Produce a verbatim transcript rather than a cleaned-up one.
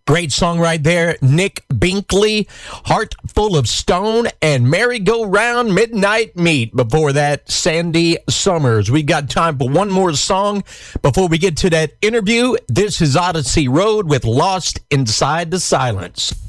Great song right there. Nick Binkley, Heart Full of Stone, and Merry-Go-Round Midnight Meat. Before that, Sandy Summers. We got time for one more song before we get to that interview. This is Odyssey Road with Lost Inside the Silence.